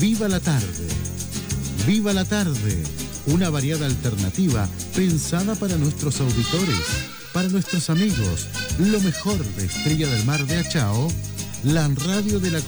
Viva la tarde. Viva la tarde. Una variada alternativa pensada para nuestros auditores, para nuestros amigos. Lo mejor de Estrella del Mar de Achao, la radio de la